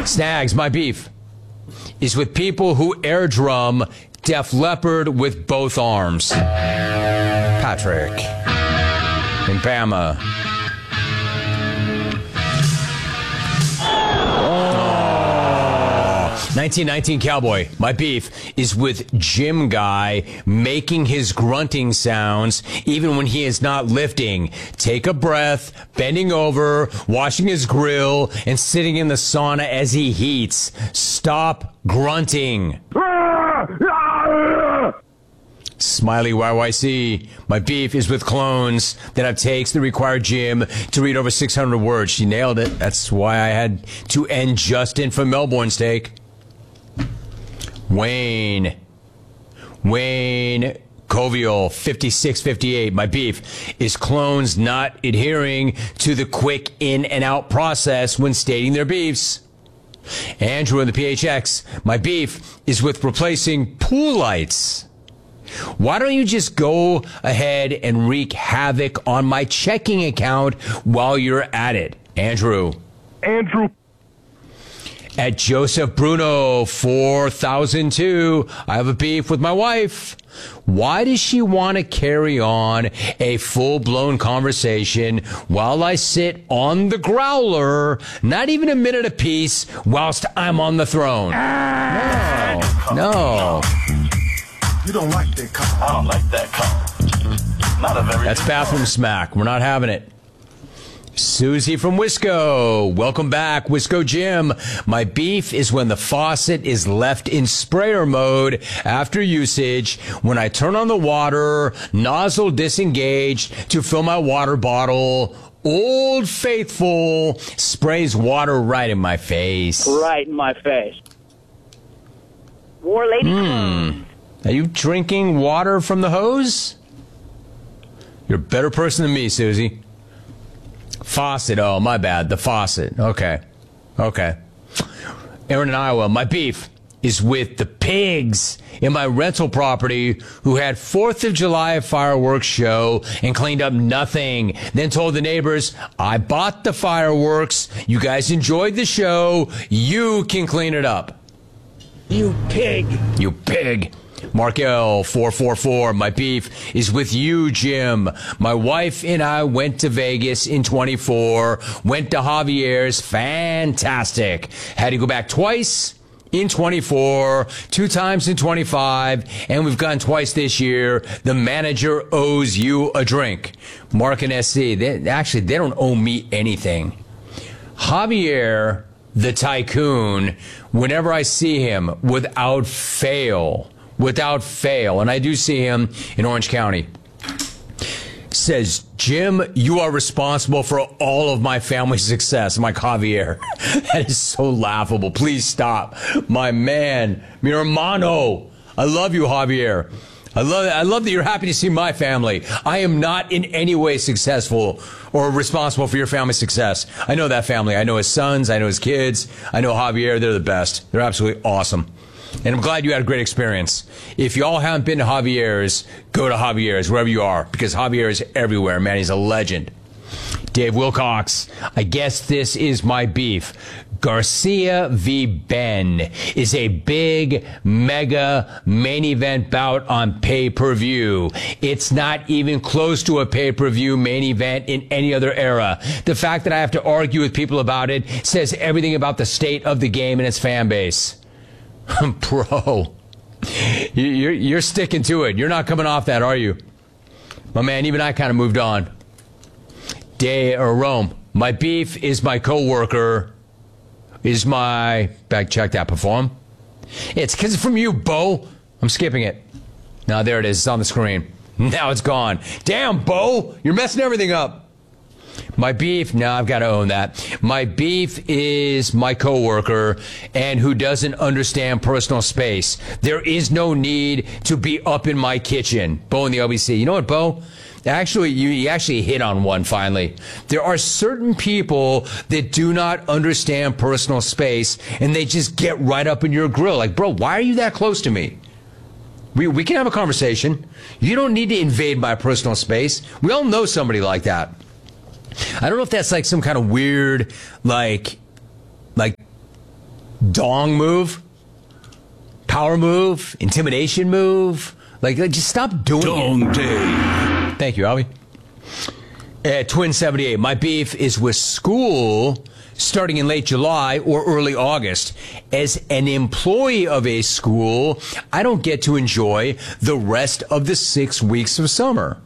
Snags, my beef is with people who air drum Def Leppard with both arms. Patrick in Bama. 1919 Cowboy. My beef is with Gym Guy making his grunting sounds even when he is not lifting. Take a breath, bending over, washing his grill, and sitting in the sauna as he heats. Stop grunting. Smiley YYC. My beef is with clones that have takes that require Jim to read over 600 words. She nailed it. That's why I had to end Justin from Melbourne Steak. Wayne Covial, 5658. My beef is clones not adhering to the quick in and out process when stating their beefs. Andrew in the PHX. My beef is with replacing pool lights. Why don't you just go ahead and wreak havoc on my checking account while you're at it? Andrew. At Joseph Bruno, 4002, I have a beef with my wife. Why does she want to carry on a full-blown conversation while I sit on the growler, not even a minute apiece, whilst I'm on the throne? No. You don't like that call. I don't like that call. Not a very That's bathroom smack. We're not having it. Susie from Wisco. Welcome back, Wisco Jim. My beef is when the faucet is left in sprayer mode after usage. When I turn on the water, nozzle disengaged to fill my water bottle. Old Faithful sprays water right in my face. Right in my face. War lady. Are you drinking water from the hose? You're a better person than me, Susie. Faucet. Oh, my bad. The faucet. Okay. Aaron in Iowa. My beef is with the pigs in my rental property who had 4th of July fireworks show and cleaned up nothing. Then told the neighbors, I bought the fireworks. You guys enjoyed the show. You can clean it up. You pig. You pig. Mark L. 444. My beef is with you, Jim. My wife and I went to Vegas in 24. Went to Javier's. Fantastic. Had to go back twice in 24, 2 times in 25, and we've gone twice this year. The manager owes you a drink. Mark and SC. They don't owe me anything. Javier, the tycoon, whenever I see him, without fail, and I do see him in Orange County, says, Jim, you are responsible for all of my family's success. I'm like, Javier, that is so laughable. Please stop. My man, mi hermano. I love you, Javier. I love that you're happy to see my family. I am not in any way successful or responsible for your family's success. I know that family. I know his sons. I know his kids. I know Javier. They're the best. They're absolutely awesome. And I'm glad you had a great experience. If you all haven't been to Javier's, go to Javier's, wherever you are, because Javier is everywhere, man. He's a legend. Dave Wilcox, I guess this is my beef. Garcia v. Ben is a big, mega main event bout on pay-per-view. It's not even close to a pay-per-view main event in any other era. The fact that I have to argue with people about it says everything about the state of the game and its fan base. Bro, you're sticking to it. You're not coming off that, are you? My man, even I kind of moved on. Rome, my beef is my coworker. Check that, perform. It's because it's from you, Bo. I'm skipping it. Now, there it is. It's on the screen. Now it's gone. Damn, Bo. You're messing everything up. My beef, no, I've got to own that. My beef is my coworker and who doesn't understand personal space. There is no need to be up in my kitchen. Bo in the LBC. You know what, Bo? Actually, you actually hit on one finally. There are certain people that do not understand personal space and they just get right up in your grill. Like, bro, why are you that close to me? We can have a conversation. You don't need to invade my personal space. We all know somebody like that. I don't know if that's like some kind of weird, like dong move, power move, intimidation move. Like just stop doing Dong it. Day. Thank you, Albie. Twin 78. My beef is with school starting in late July or early August. As an employee of a school, I don't get to enjoy the rest of the 6 weeks of summer.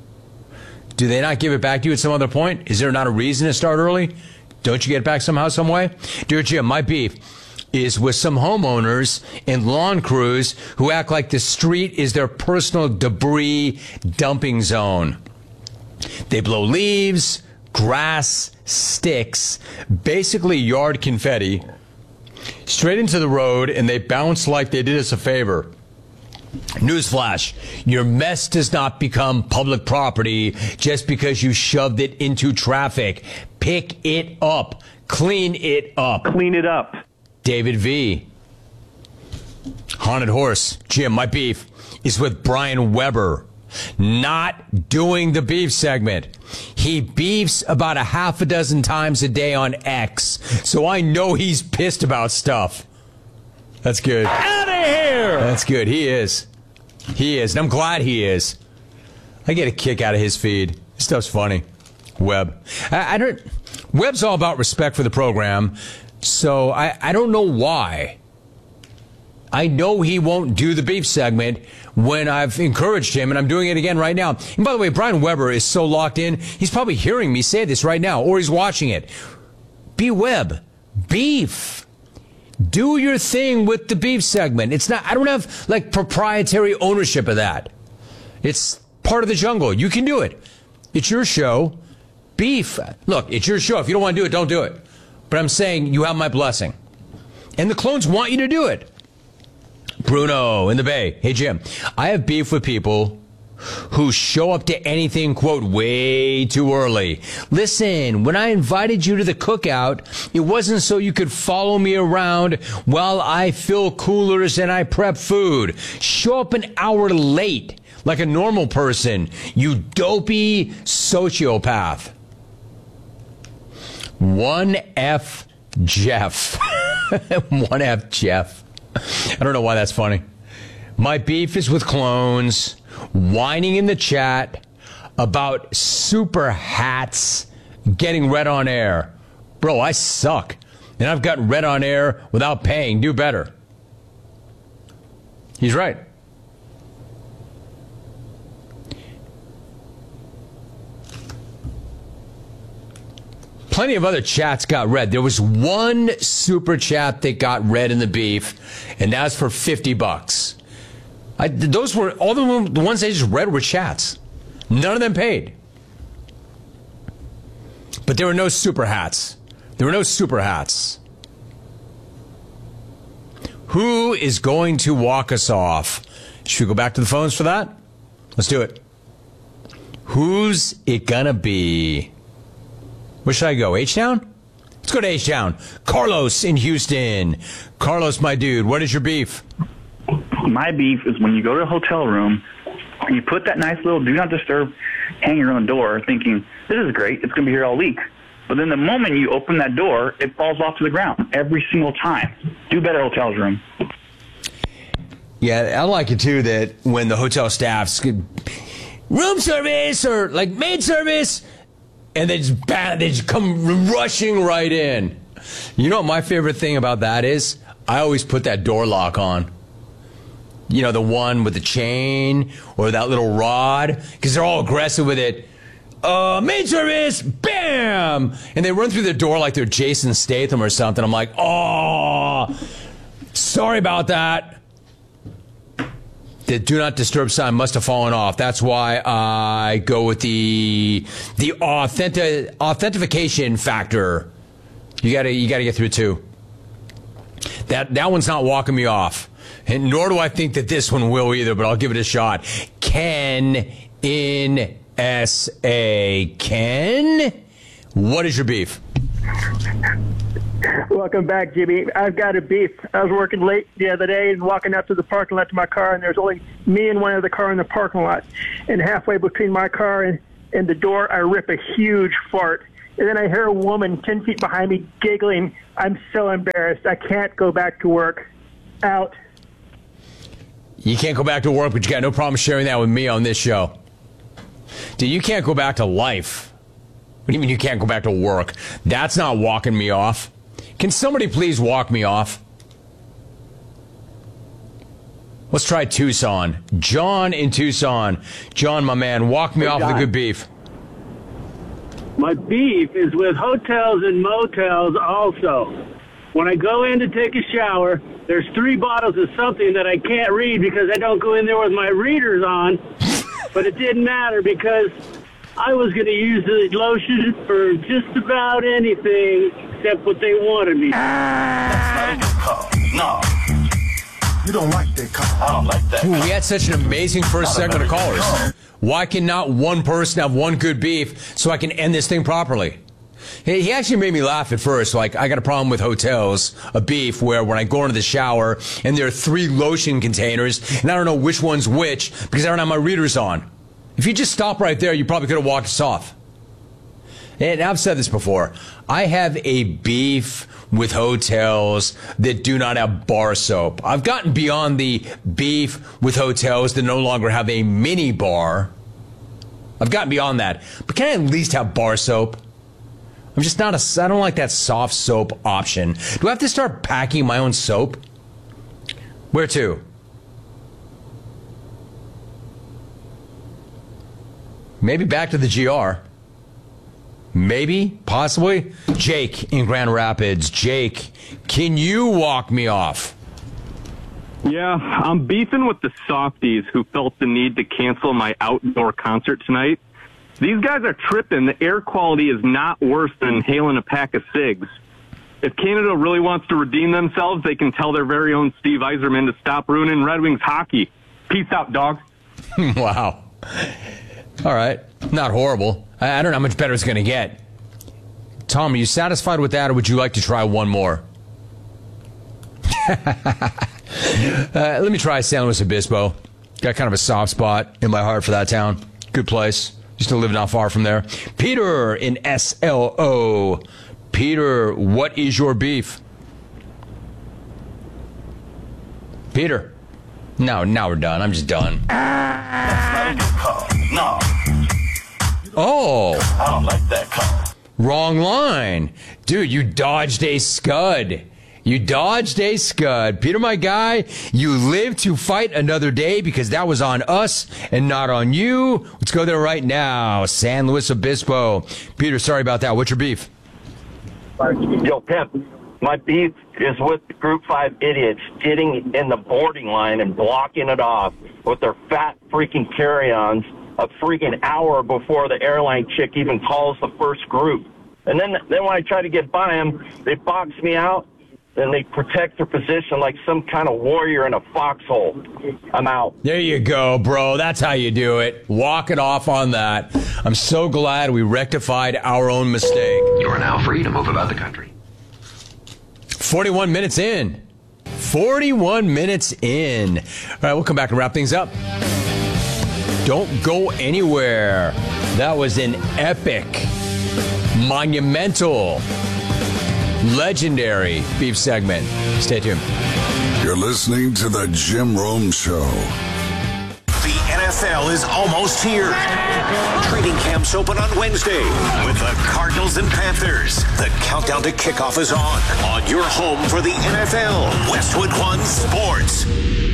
Do they not give it back to you at some other point? Is there not a reason to start early? Don't you get it back somehow, some way? Dear Jim, my beef is with some homeowners and lawn crews who act like the street is their personal debris dumping zone. They blow leaves, grass, sticks, basically yard confetti, straight into the road, and they bounce like they did us a favor. Newsflash, your mess does not become public property just because you shoved it into traffic. Pick it up. Clean it up. Clean it up. David V. Haunted Horse. Jim, my beef is with Brian Weber. Not doing the beef segment. He beefs about a half a dozen times a day on X, so I know he's pissed about stuff. That's good. Out of here! That's good. He is. He is. And I'm glad he is. I get a kick out of his feed. This stuff's funny. Webb. I don't. Webb's all about respect for the program, so I don't know why. I know he won't do the beef segment when I've encouraged him, and I'm doing it again right now. And by the way, Brian Weber is so locked in, he's probably hearing me say this right now, or he's watching it. B. Webb, beef. Do your thing with the beef segment. It's not, I don't have like proprietary ownership of that. It's part of the jungle. You can do it. It's your show. Beef. Look, it's your show. If you don't want to do it, don't do it. But I'm saying you have my blessing. And the clones want you to do it. Bruno in the Bay. Hey, Jim, I have beef with people who show up to anything, quote, way too early. Listen, when I invited you to the cookout, it wasn't so you could follow me around while I fill coolers and I prep food. Show up an hour late like a normal person, you dopey sociopath. 1F Jeff. 1F Jeff. I don't know why that's funny. My beef is with clones whining in the chat about super hats getting read on air. Bro, I suck. And I've gotten read on air without paying. Do better. He's right. Plenty of other chats got read. There was one super chat that got read in the beef, and that's for $50. Those were all the ones they just read were chats. None of them paid. But there were no super hats. There were no super hats. Who is going to walk us off? Should we go back to the phones for that? Let's do it. Who's it gonna be? Where should I go? H-Town? Let's go to H-Town. Carlos in Houston. Carlos, my dude, what is your beef? My beef is when you go to a hotel room, and you put that nice little do not disturb hanger on the door thinking, this is great, it's going to be here all week. But then the moment you open that door, it falls off to the ground every single time. Do better, hotels room. Yeah, I like it too that when the hotel staff's room service or like maid service, and they just come rushing right in. You know what my favorite thing about that is? I always put that door lock on. You know, the one with the chain or that little rod, because they're all aggressive with it. Maid service, bam! And they run through the door like they're Jason Statham or something. I'm like, oh, sorry about that. The do not disturb sign must have fallen off. That's why I go with the authentication factor. You gotta get through too. That one's not walking me off, and nor do I think that this one will either. But I'll give it a shot. Ken in SA. Ken, what is your beef? Welcome back, Jimmy. I've got a beef. I was working late the other day and walking out to the parking lot to my car, and there's only me and one other car in the parking lot. And halfway between my car and the door, I rip a huge fart. and then I hear a woman 10 feet behind me giggling. I'm so embarrassed. I can't go back to work. Out. You can't go back to work, but you got no problem sharing that with me on this show. Dude, you can't go back to life. What do you mean you can't go back to work? That's not walking me off. Can somebody please walk me off? Let's try Tucson. John in Tucson. John, my man, walk me off the good beef. My beef is with hotels and motels also. When I go in to take a shower, there's 3 bottles of something that I can't read because I don't go in there with my readers on. But it didn't matter because I was going to use the lotion for just about anything except what they wanted me. That's not a good call. No, You don't like that call. I don't like that. Ooh, we had such an amazing first segment of callers. Why can not one person have one good beef so I can end this thing properly? He actually made me laugh at first. Like, I got a problem with hotels, a beef, where when I go into the shower and there are 3 lotion containers and I don't know which one's which because I don't have my readers on. If you just stop right there, you probably could have walked us off. And I've said this before. I have a beef with hotels that do not have bar soap. I've gotten beyond the beef with hotels that no longer have a mini bar. I've gotten beyond that. But can I at least have bar soap? I'm just not I don't like that soft soap option. Do I have to start packing my own soap? Where to? Maybe back to the GR. Maybe, possibly. Jake in Grand Rapids. Jake, can you walk me off? Yeah, I'm beefing with the softies who felt the need to cancel my outdoor concert tonight. These guys are tripping. The air quality is not worse than inhaling a pack of cigs. If Canada really wants to redeem themselves, they can tell their very own Steve Yzerman to stop ruining Red Wings hockey. Peace out, dog. Wow. All right. Not horrible. I don't know how much better it's going to get. Tom, are you satisfied with that, or would you like to try one more? Let me try San Luis Obispo. Got kind of a soft spot in my heart for that town. Good place. Used to live not far from there. Peter in SLO. Peter, what is your beef? Peter. No, now we're done. I'm just done. That's not a good call. No, Oh, I don't like that call. wrong line. Dude, you dodged a scud. You dodged a scud. Peter, my guy, you live to fight another day because that was on us and not on you. Let's go there right now. San Luis Obispo. Peter, sorry about that. What's your beef? Yo, Pimp, my beef is with the Group 5 idiots getting in the boarding line and blocking it off with their fat freaking carry-ons a freaking hour before the airline chick even calls the first group. And then when I try to get by them, they box me out, and they protect their position like some kind of warrior in a foxhole. I'm out. There you go, bro. That's how you do it. Walk it off on that. I'm so glad we rectified our own mistake. You are now free to move about the country. 41 minutes in. 41 minutes in. All right, we'll come back and wrap things up. Don't go anywhere. That was an epic, monumental, legendary beef segment. Stay tuned. You're listening to The Jim Rome Show. The NFL is almost here. Training camps open on Wednesday with the Cardinals and Panthers. The countdown to kickoff is on your home for the NFL, Westwood One Sports.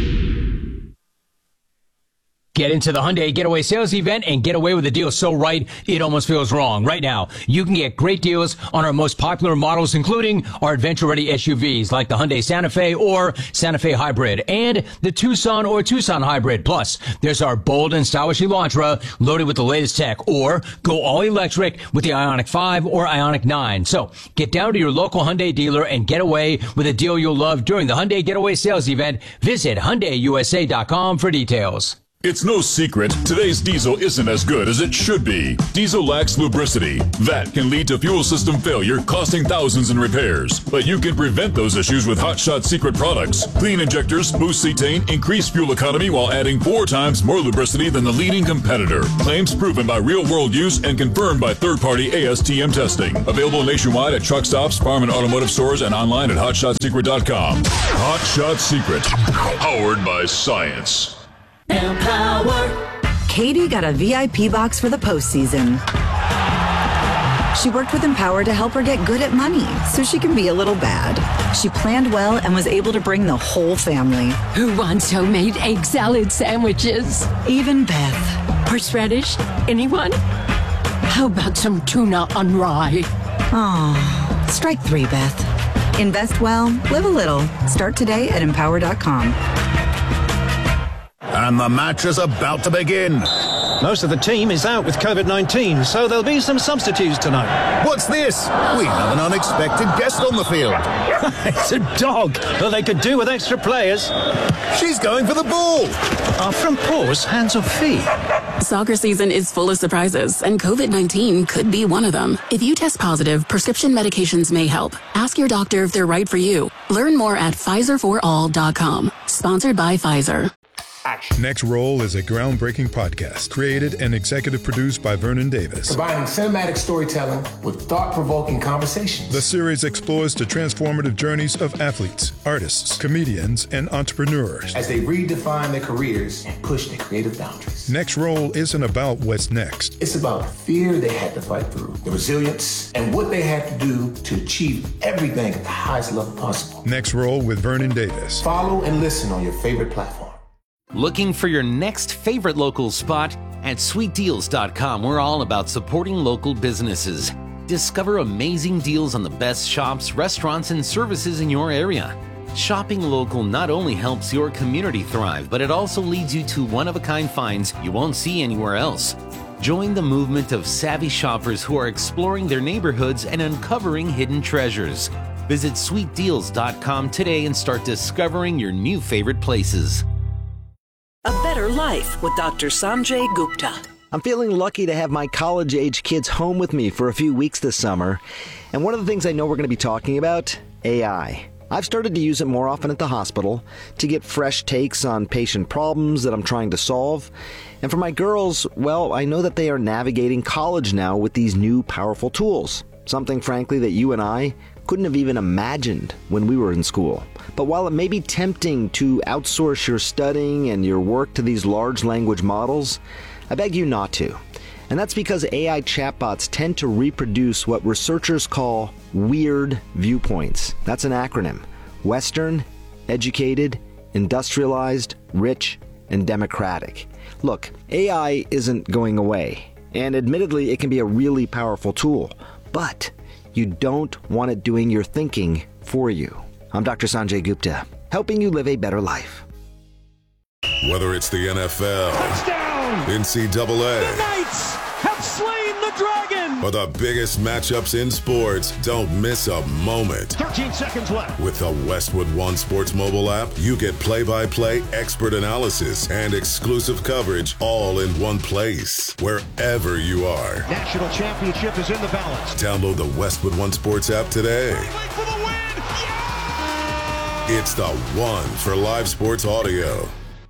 Get into the Hyundai Getaway Sales Event and get away with a deal so right, it almost feels wrong. Right now, you can get great deals on our most popular models, including our adventure-ready SUVs like the Hyundai Santa Fe or Santa Fe Hybrid and the Tucson or Tucson Hybrid. Plus, there's our bold and stylish Elantra loaded with the latest tech, or go all-electric with the Ioniq 5 or Ioniq 9. So, get down to your local Hyundai dealer and get away with a deal you'll love during the Hyundai Getaway Sales Event. Visit HyundaiUSA.com for details. It's no secret, today's diesel isn't as good as it should be. Diesel lacks lubricity. That can lead to fuel system failure, costing thousands in repairs. But you can prevent those issues with Hot Shot Secret products. Clean injectors, boost cetane, increase fuel economy while adding 4 times more lubricity than the leading competitor. Claims proven by real-world use and confirmed by third-party ASTM testing. Available nationwide at truck stops, farm and automotive stores, and online at HotShotSecret.com. Hot Shot Secret. Powered by science. Empower. Katie got a VIP box for the postseason. She worked with Empower to help her get good at money so she can be a little bad. She planned well and was able to bring the whole family. Who wants homemade egg salad sandwiches? Even Beth. Horseradish? Anyone? How about some tuna on rye? Oh, strike 3, Beth. Invest well, live a little. Start today at Empower.com. And the match is about to begin. Most of the team is out with COVID-19, so there'll be some substitutes tonight. What's this? We have an unexpected guest on the field. It's a dog. Well, they could do with extra players. She's going for the ball. Are front paws hands or feet? Soccer season is full of surprises, and COVID-19 could be one of them. If you test positive, prescription medications may help. Ask your doctor if they're right for you. Learn more at PfizerForAll.com. Sponsored by Pfizer. Next Roll is a groundbreaking podcast created and executive produced by Vernon Davis. Combining cinematic storytelling with thought-provoking conversations. The series explores the transformative journeys of athletes, artists, comedians, and entrepreneurs as they redefine their careers and push their creative boundaries. Next Roll isn't about what's next. It's about the fear they had to fight through, the resilience, and what they had to do to achieve everything at the highest level possible. Next Roll with Vernon Davis. Follow and listen on your favorite platform. Looking for your next favorite local spot? At SweetDeals.com, we're all about supporting local businesses. Discover amazing deals on the best shops, restaurants, and services in your area. Shopping local not only helps your community thrive, but it also leads you to one-of-a-kind finds you won't see anywhere else. Join the movement of savvy shoppers who are exploring their neighborhoods and uncovering hidden treasures. Visit SweetDeals.com today and start discovering your new favorite places. A Better Life with Dr. Sanjay Gupta. I'm feeling lucky to have my college-age kids home with me for a few weeks this summer. And one of the things I know we're going to be talking about, AI. I've started to use it more often at the hospital to get fresh takes on patient problems that I'm trying to solve. And for my girls, well, I know that they are navigating college now with these new powerful tools. Something, frankly, that you and I couldn't have even imagined when we were in school. But while it may be tempting to outsource your studying and your work to these large language models, I beg you not to. And that's because AI chatbots tend to reproduce what researchers call weird viewpoints. That's an acronym. Western, educated, industrialized, rich, and democratic. Look, AI isn't going away. And admittedly, it can be a really powerful tool. But you don't want it doing your thinking for you. I'm Dr. Sanjay Gupta, helping you live a better life. Whether it's the NFL, touchdown, NCAA, the Knights have slain the dragon, or the biggest matchups in sports, don't miss a moment. 13 seconds left. With the Westwood One Sports mobile app, you get play-by-play expert analysis and exclusive coverage all in one place, wherever you are. National championship is in the balance. Download the Westwood One Sports app today. For the win. It's the one for live sports audio.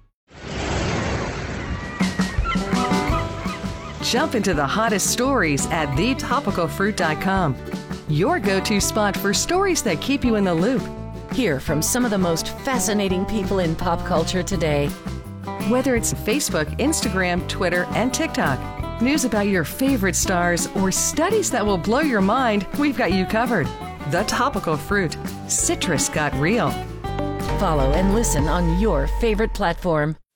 Jump into the hottest stories at thetopicalfruit.com. Your go-to spot for stories that keep you in the loop. Hear from some of the most fascinating people in pop culture today. Whether it's Facebook, Instagram, Twitter, and TikTok, news about your favorite stars, or studies that will blow your mind, we've got you covered. The Topical Fruit. Citrus got real. Follow and listen on your favorite platform.